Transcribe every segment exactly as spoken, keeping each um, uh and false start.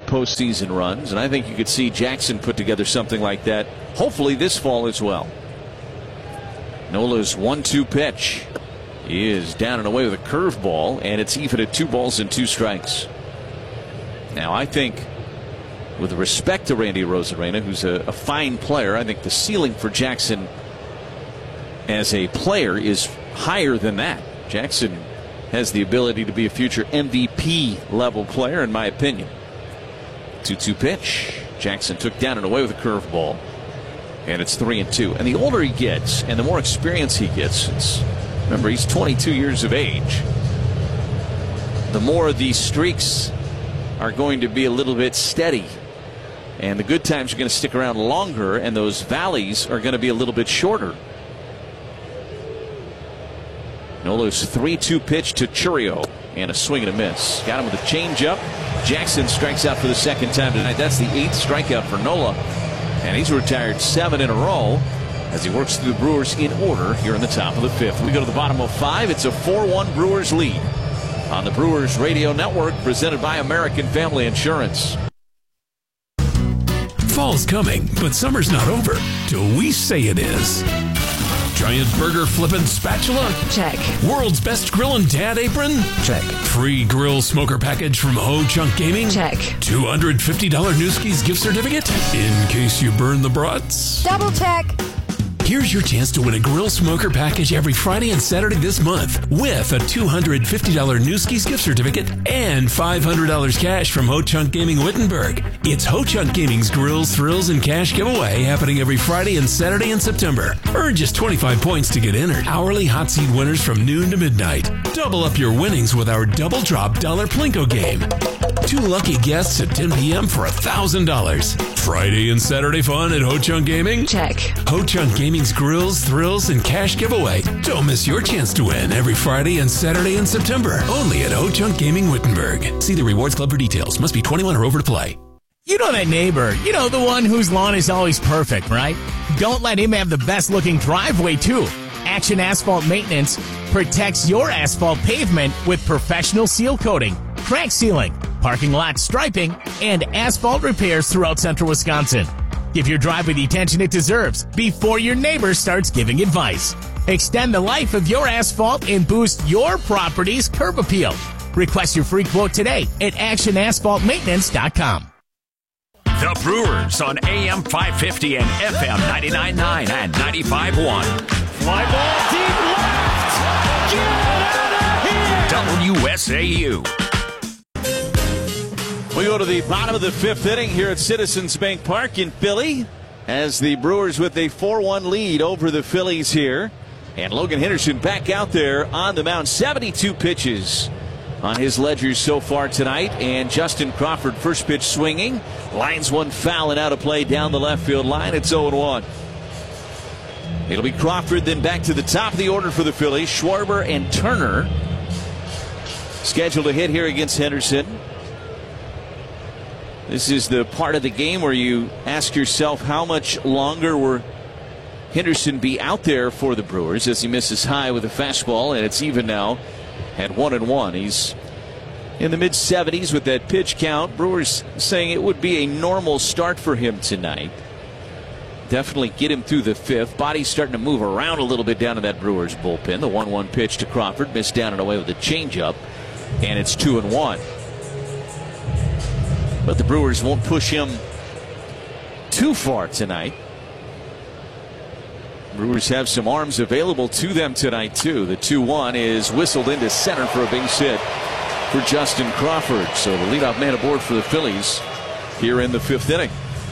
postseason runs, and I think you could see Jackson put together something like that, hopefully this fall as well. Nola's one two pitch is down and away with a curveball, and it's even at two balls and two strikes. Now, I think, with respect to Randy Arozarena, who's a, a fine player, I think the ceiling for Jackson as a player is higher than that. Jackson has the ability to be a future M V P level player, in my opinion. two two pitch. Jackson took down and away with a curveball. And it's three and two. And the older he gets and the more experience he gets, it's, remember, he's twenty-two years of age, the more these streaks are going to be a little bit steady. And the good times are going to stick around longer, and those valleys are going to be a little bit shorter. Nola's three two pitch to Chourio, and a swing and a miss. Got him with a changeup. Jackson strikes out for the second time tonight. That's the eighth strikeout for Nola, and he's retired seven in a row as he works through the Brewers in order here in the top of the fifth. We go to the bottom of five. It's a four one Brewers lead on the Brewers Radio Network, presented by American Family Insurance. Fall's coming, but summer's not over till we say it is. Giant burger flippin' spatula? Check. World's best grillin' dad apron? Check. Free grill smoker package from Ho Chunk Gaming? Check. two hundred fifty dollars Newski's gift certificate? In case you burn the brats? Double check. Here's your chance to win a grill smoker package every Friday and Saturday this month with a two hundred fifty dollars Newski's gift certificate and five hundred dollars cash from Ho Chunk Gaming Wittenberg. It's Ho Chunk Gaming's Grills, Thrills, and Cash giveaway happening every Friday and Saturday in September. Earn just twenty-five points to get entered. Hourly hot seat winners from noon to midnight. Double up your winnings with our Double Drop Dollar Plinko game. Two lucky guests at ten p.m. for one thousand dollars. Friday and Saturday fun at Ho Chunk Gaming? Check. Ho Chunk Gaming's Grills, Thrills, and Cash giveaway. Don't miss your chance to win every Friday and Saturday in September. Only at Ho Chunk Gaming Wittenberg. See the Rewards Club for details. Must be twenty-one or over to play. You know that neighbor. You know the one whose lawn is always perfect, right? Don't let him have the best looking driveway, too. Action Asphalt Maintenance protects your asphalt pavement with professional seal coating, crack sealing, parking lot striping, and asphalt repairs throughout central Wisconsin. Give your driveway the attention it deserves before your neighbor starts giving advice. Extend the life of your asphalt and boost your property's curb appeal. Request your free quote today at action asphalt maintenance dot com. The Brewers on A M five fifty and F M ninety-nine point nine and ninety-five point one. Fly ball deep left. Get out of here. W S A U. We go to the bottom of the fifth inning here at Citizens Bank Park in Philly, as the Brewers with a four one lead over the Phillies here. And Logan Henderson back out there on the mound. seventy-two pitches on his ledger so far tonight. And Justin Crawford, first pitch swinging. Lines one foul and out of play down the left field line. It's oh one. It'll be Crawford, then back to the top of the order for the Phillies. Schwarber and Turner scheduled to hit here against Henderson. This is the part of the game where you ask yourself, how much longer will Henderson be out there for the Brewers, as he misses high with a fastball, and it's even now at one and one. He's in the mid seventies with that pitch count. Brewers saying it would be a normal start for him tonight. Definitely get him through the fifth. Body's starting to move around a little bit down in that Brewers bullpen. The one one pitch to Crawford, missed down and away with a changeup, and it's two and one. But the Brewers won't push him too far tonight. Brewers have some arms available to them tonight, too. The two one is whistled into center for a base hit for Justin Crawford. So the leadoff man aboard for the Phillies here in the fifth inning.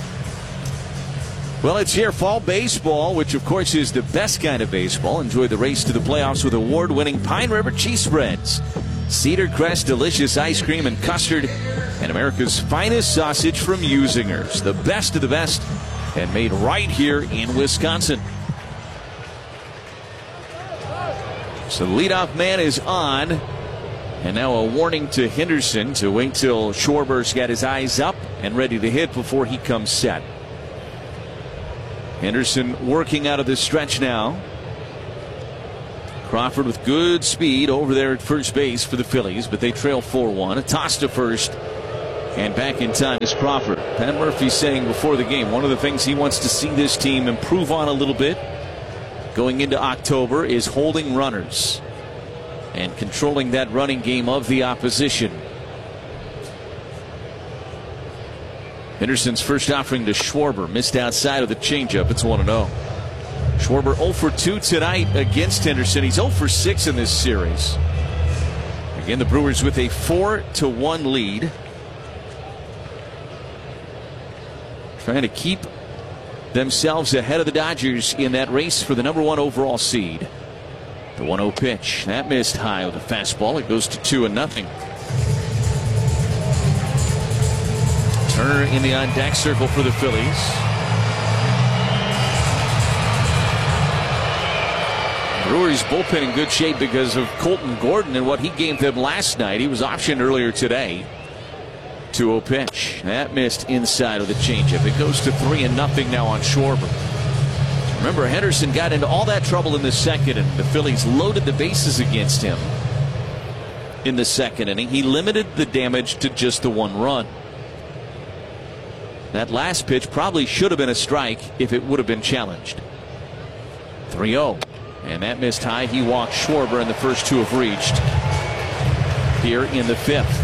Well, it's here, fall baseball, which of course is the best kind of baseball. Enjoy the race to the playoffs with award-winning Pine River cheese spreads, Cedar Crest delicious ice cream and custard, and America's finest sausage from Usingers. The best of the best, and made right here in Wisconsin. So the leadoff man is on. And now a warning to Henderson to wait till Schwarber's got his eyes up and ready to hit before he comes set. Henderson working out of the stretch now. Crawford with good speed over there at first base for the Phillies, but they trail four one. A toss to first And back in time is Crawford. Pat Murphy saying before the game, one of the things he wants to see this team improve on a little bit going into October is holding runners and controlling that running game of the opposition. Henderson's first offering to Schwarber missed outside of the changeup. It's one and oh. Schwarber oh for two tonight against Henderson. He's oh for six in this series. Again, the Brewers with a four to one lead. Trying to keep themselves ahead of the Dodgers in that race for the number one overall seed. The one oh pitch. That missed high with a fastball. It goes to two and nothing. Turner in the on deck circle for the Phillies. Brewers bullpen in good shape because of Colton Gordon and what he gave them last night. He was optioned earlier today. two oh pitch. That missed inside of the changeup. It goes to three and nothing now on Schwarber. Remember, Henderson got into all that trouble in the second, and the Phillies loaded the bases against him in the second inning. He limited the damage to just the one run. That last pitch probably should have been a strike if it would have been challenged. three oh. And that missed high. He walked Schwarber, and the first two have reached here in the fifth.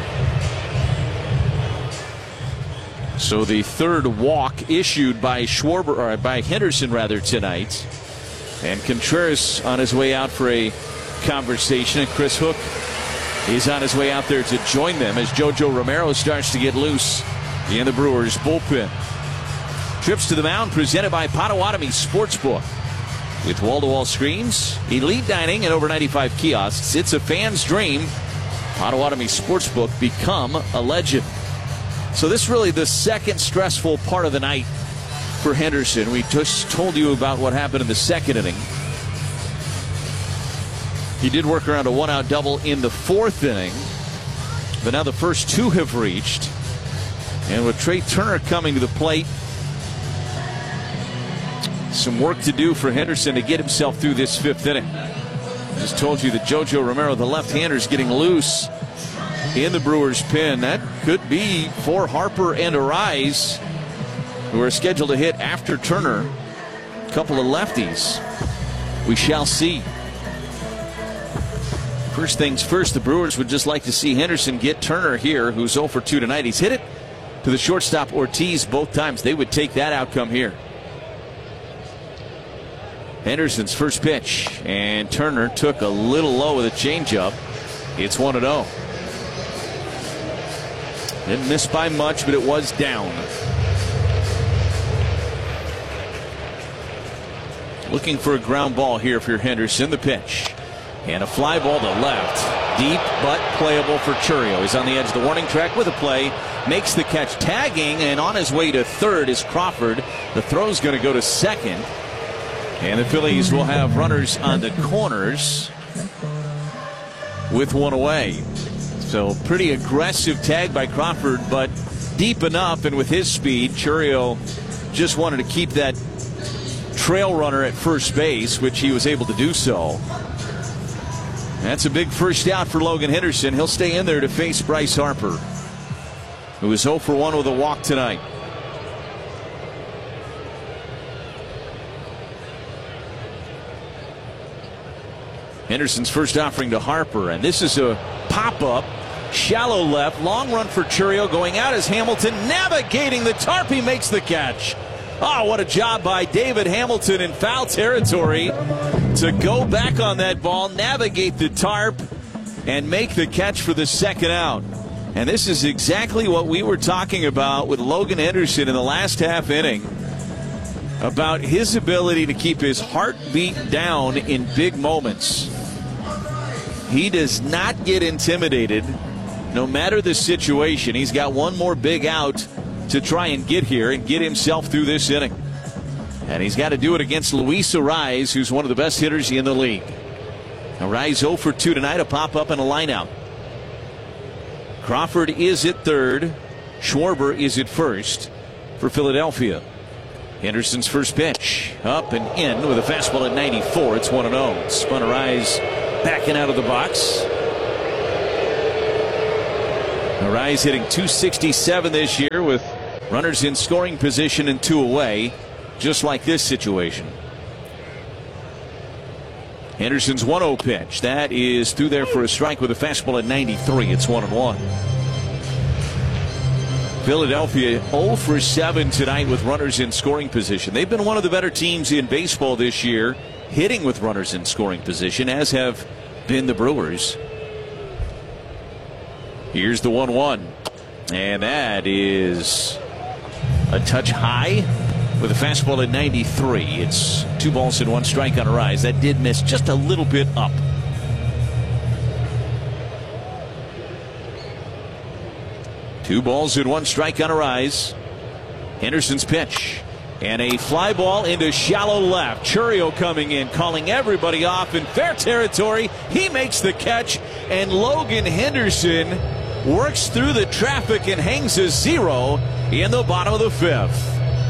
So the third walk issued by Schwarber, or by Henderson rather, tonight. And Contreras on his way out for a conversation. And Chris Hook is on his way out there to join them as JoJo Romero starts to get loose in the Brewers bullpen. Trips to the mound presented by Potawatomi Sportsbook. With wall-to-wall screens, elite dining, and over ninety-five kiosks, it's a fan's dream. Potawatomi Sportsbook, become a legend. So this is really the second stressful part of the night for Henderson. We just told you about what happened in the second inning. He did work around a one-out double in the fourth inning, but now the first two have reached. And with Trey Turner coming to the plate, some work to do for Henderson to get himself through this fifth inning. I just told you that JoJo Romero, the left-hander, is getting loose in the Brewers pen. That could be for Harper and Arise, who are scheduled to hit after Turner. A couple of lefties. We shall see. First things first, the Brewers would just like to see Henderson get Turner here, who's oh for two tonight. He's hit it to the shortstop Ortiz both times. They would take that outcome here. Henderson's first pitch, and Turner took a little low with a changeup. It's one and oh. Didn't miss by much, but it was down. Looking for a ground ball here for Henderson. The pitch. And a fly ball to left. Deep but playable for Chourio. He's on the edge of the warning track with a play. Makes the catch, tagging, and on his way to third is Crawford. The throw's going to go to second. And the Phillies will have runners on the corners with one away. So pretty aggressive tag by Crawford, but deep enough, and with his speed, Chourio just wanted to keep that trail runner at first base, which he was able to do so. That's a big first out for Logan Henderson. He'll stay in there to face Bryce Harper, who is oh for one with a walk tonight. Henderson's first offering to Harper, and this is a pop-up, shallow left, long run for Chourio, going out as Hamilton, navigating the tarp. He makes the catch. Oh, what a job by David Hamilton in foul territory to go back on that ball, navigate the tarp, and make the catch for the second out. And this is exactly what we were talking about with Logan Henderson in the last half inning, about his ability to keep his heartbeat down in big moments. He does not get intimidated no matter the situation. He's got one more big out to try and get here and get himself through this inning. And he's got to do it against Luis Arise, who's one of the best hitters in the league. Arise oh for two tonight, a pop-up and a line-out. Crawford is at third. Schwarber is at first for Philadelphia. Henderson's first pitch, up and in with a fastball at ninety-four. It's one and oh. Spun Arise backing out of the box. Arraez hitting two sixty-seven this year with runners in scoring position and two away, just like this situation. Henderson's one oh pitch. That is through there for a strike with a fastball at ninety-three. It's one and one. Philadelphia oh for seven tonight with runners in scoring position. They've been one of the better teams in baseball this year, hitting with runners in scoring position, as have been the Brewers. Here's the one one. And that is a touch high with a fastball at ninety-three. It's two balls and one strike on Arraez. That did miss just a little bit up. Two balls and one strike on Arraez. Henderson's pitch. And a fly ball into shallow left. Chourio coming in, calling everybody off in fair territory. He makes the catch, and Logan Henderson works through the traffic and hangs a zero in the bottom of the fifth.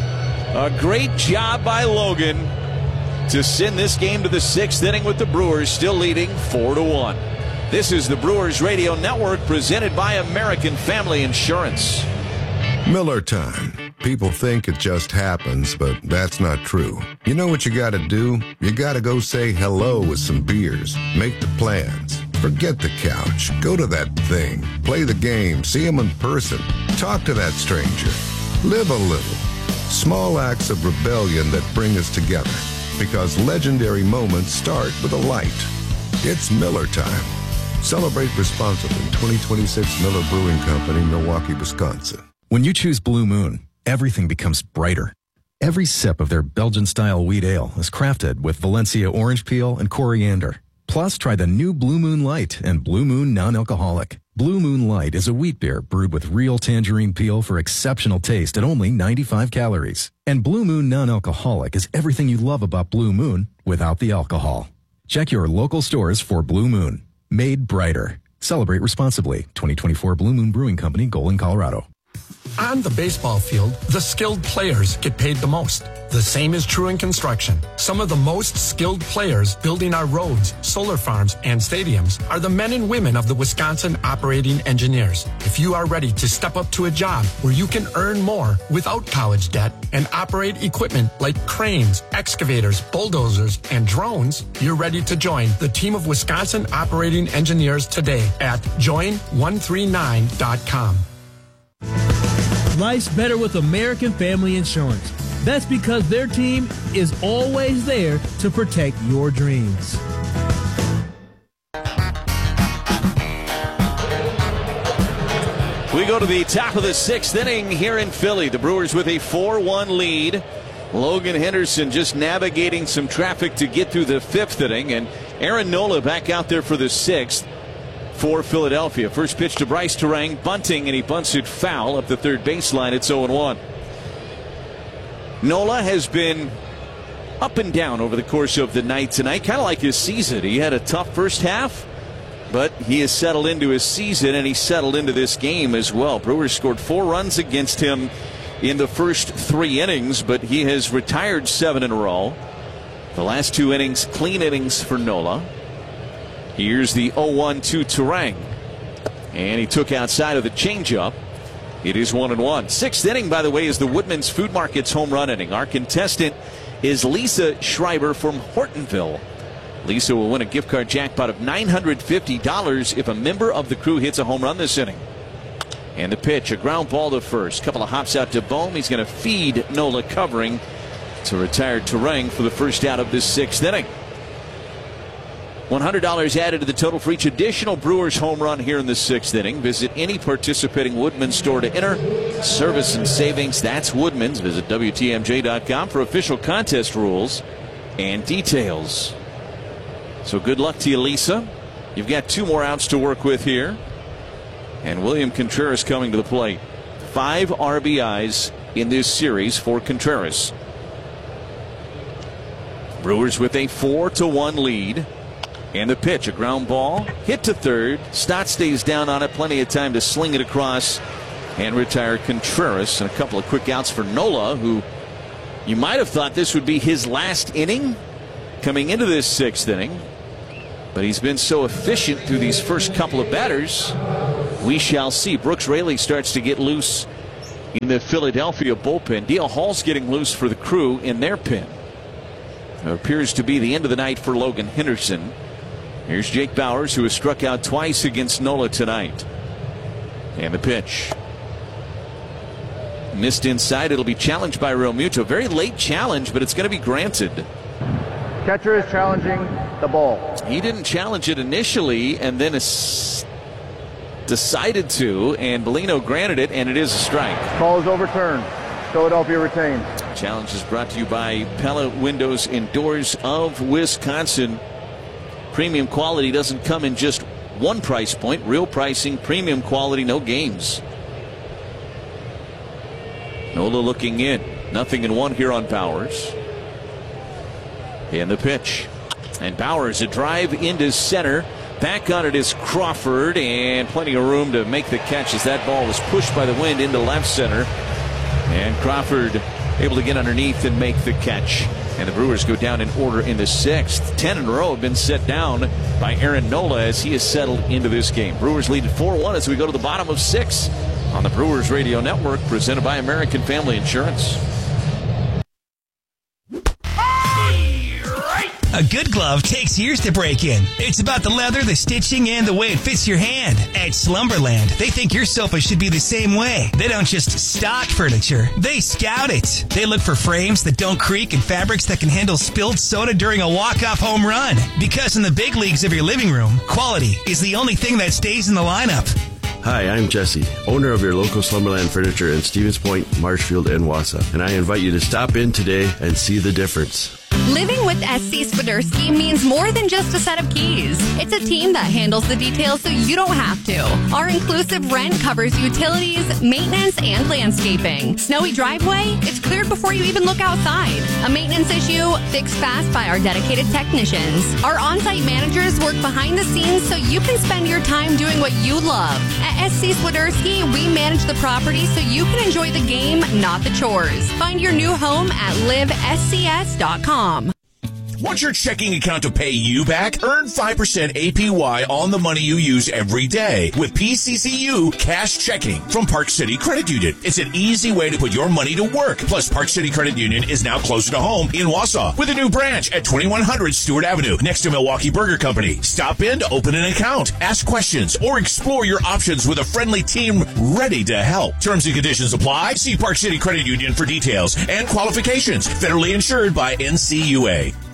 A great job by Logan to send this game to the sixth inning with the Brewers still leading four to one. This is the Brewers Radio Network presented by American Family Insurance. Miller time. People think it just happens, but that's not true. You know what you gotta do? You gotta go say hello with some beers. Make the plans. Forget the couch. Go to that thing. Play the game. See him in person. Talk to that stranger. Live a little. Small acts of rebellion that bring us together. Because legendary moments start with a light. It's Miller time. Celebrate responsibly. twenty twenty-six Miller Brewing Company, Milwaukee, Wisconsin. When you choose Blue Moon, everything becomes brighter. Every sip of their Belgian-style wheat ale is crafted with Valencia orange peel and coriander. Plus, try the new Blue Moon Light and Blue Moon Non-Alcoholic. Blue Moon Light is a wheat beer brewed with real tangerine peel for exceptional taste at only ninety-five calories. And Blue Moon Non-Alcoholic is everything you love about Blue Moon without the alcohol. Check your local stores for Blue Moon. Made brighter. Celebrate responsibly. twenty twenty-four Blue Moon Brewing Company, Golden, Colorado. On the baseball field, the skilled players get paid the most. The same is true in construction. Some of the most skilled players building our roads, solar farms, and stadiums are the men and women of the Wisconsin Operating Engineers. If you are ready to step up to a job where you can earn more without college debt and operate equipment like cranes, excavators, bulldozers, and drones, you're ready to join the team of Wisconsin Operating Engineers today at join one three nine dot com. Life's better with American Family Insurance. That's because their team is always there to protect your dreams. We go to the top of the sixth inning here in Philly. The Brewers with a four one lead. Logan Henderson just navigating some traffic to get through the fifth inning. And Aaron Nola back out there for the sixth for Philadelphia. First pitch to Bryce Terang, bunting, and he bunts it foul up the third baseline. It's oh and one. Nola has been up and down over the course of the night tonight, kind of like his season. He had a tough first half, but he has settled into his season, and he settled into this game as well. Brewers scored four runs against him in the first three innings, but he has retired seven in a row. The last two innings, clean innings for Nola. Here's the oh one to Terang, and he took outside of the changeup. It is one and one. Sixth inning, by the way, is the Woodman's Food Market's home run inning. Our contestant is Lisa Schreiber from Hortonville. Lisa will win a gift card jackpot of nine hundred fifty dollars if a member of the crew hits a home run this inning. And the pitch, a ground ball to first. Couple of hops out to Bohm. He's going to feed Nola covering to retire Terang for the first out of this sixth inning. one hundred dollars added to the total for each additional Brewers home run here in the sixth inning. Visit any participating Woodman's store to enter. Service and savings, that's Woodman's. Visit W T M J dot com for official contest rules and details. So good luck to you, Lisa. You've got two more outs to work with here. And William Contreras coming to the plate. Five R B Is in this series for Contreras. Brewers with a four to one lead. And the pitch, a ground ball, hit to third. Stott stays down on it, plenty of time to sling it across and retire Contreras. And a couple of quick outs for Nola, who you might have thought this would be his last inning coming into this sixth inning. But he's been so efficient through these first couple of batters we shall see. Brooks Raley starts to get loose in the Philadelphia bullpen. Dale Hall's getting loose for the Crew in their pen. It appears to be the end of the night for Logan Henderson. Here's Jake Bauers, who has struck out twice against Nola tonight. And the pitch. Missed inside. It'll be challenged by Real Muto. Very late challenge, but it's going to be granted. Catcher is challenging the ball. He didn't challenge it initially and then es- decided to, and Bellino granted it, and it is a strike. Call is overturned. Philadelphia retains. Challenge is brought to you by Pella Windows and Doors of Wisconsin. Premium quality doesn't come in just one price point. Real pricing, premium quality, no games. Nola looking in. Nothing in one here on Bauers. In the pitch. And Bauers, a drive into center. Back on it is Crawford, and plenty of room to make the catch as that ball was pushed by the wind into left center. And Crawford able to get underneath and make the catch. And the Brewers go down in order in the sixth. Ten in a row have been set down by Aaron Nola as he has settled into this game. Brewers lead at four one as we go to the bottom of six on the Brewers Radio Network, presented by American Family Insurance. A good glove takes years to break in. It's about the leather, the stitching, and the way it fits your hand. At Slumberland, they think your sofa should be the same way. They don't just stock furniture, they scout it. They look for frames that don't creak and fabrics that can handle spilled soda during a walk-off home run. Because in the big leagues of your living room, quality is the only thing that stays in the lineup. Hi, I'm Jesse, owner of your local Slumberland Furniture in Stevens Point, Marshfield, and Wausau. And I invite you to stop in today and see the difference. Living with S C Swiderski means more than just a set of keys. It's a team that handles the details so you don't have to. Our inclusive rent covers utilities, maintenance, and landscaping. Snowy driveway? It's cleared before you even look outside. A maintenance issue? Fixed fast by our dedicated technicians. Our on-site managers work behind the scenes so you can spend your time doing what you love. At S C Swiderski, we manage the property so you can enjoy the game, not the chores. Find your new home at live S C S dot com. Want your checking account to pay you back? Earn five percent A P Y on the money you use every day with P C C U Cash Checking from Park City Credit Union. It's an easy way to put your money to work. Plus, Park City Credit Union is now closer to home in Wausau with a new branch at twenty-one hundred Stewart Avenue next to Milwaukee Burger Company. Stop in to open an account, ask questions, or explore your options with a friendly team ready to help. Terms and conditions apply. See Park City Credit Union for details and qualifications. Federally insured by N C U A.